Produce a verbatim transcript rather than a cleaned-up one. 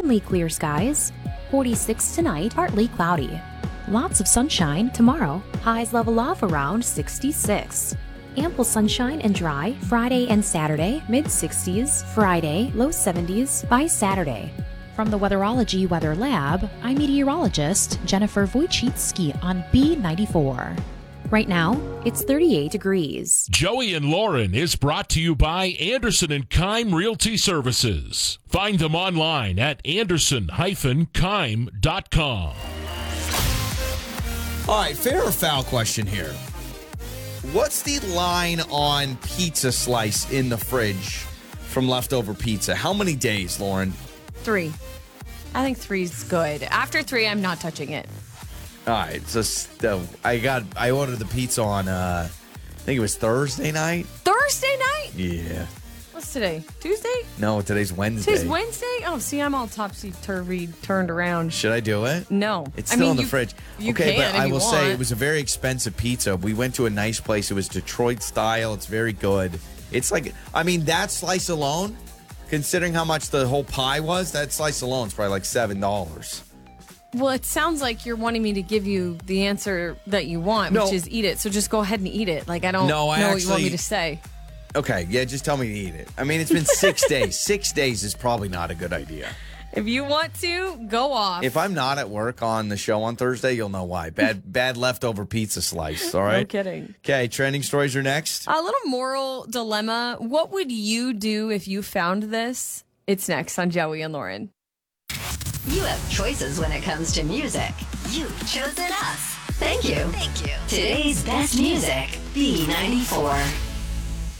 Mainly clear skies. forty-six tonight, partly cloudy. Lots of sunshine tomorrow. Highs level off around sixty-six. Ample sunshine and dry Friday and Saturday, mid sixties. Friday, low seventies by Saturday. From the Weatherology Weather Lab, I'm meteorologist Jennifer Wojcicki on B ninety-four. Right now, it's thirty-eight degrees. Joey and Lauren is brought to you by Anderson and Keim Realty Services. Find them online at anderson dash keim dot com. All right, fair or foul question here. What's the line on pizza slice in the fridge from leftover pizza? How many days, Lauren? Three. I think three's good. After three, I'm not touching it. All right, so still, I got I ordered the pizza on uh, I think it was Thursday night. Thursday night? Yeah. What's today? Tuesday? No, today's Wednesday. Today's Wednesday? Oh, see, I'm all topsy-turvy turned around. Should I do it? No. It's I still mean, in the you, fridge. You okay, can but I if will you say want. it was a very expensive pizza. We went to a nice place. It was Detroit style. It's very good. It's like, I mean, that slice alone, considering how much the whole pie was, that slice alone is probably like seven dollars. Well, it sounds like you're wanting me to give you the answer that you want, No. which is eat it. So just go ahead and eat it. Like, I don't No, I know what you want me actually- to say. Okay, yeah, just tell me to eat it. I mean, it's been six days. Six days is probably not a good idea. If you want to, go off. If I'm not at work on the show on Thursday, you'll know why. Bad bad leftover pizza slice, all right? No kidding. Okay, trending stories are next. A little moral dilemma. What would you do if you found this? It's next on Joey and Lauren. You have choices when it comes to music. You've chosen us. Thank you. Thank you. Today's best music, B ninety-four.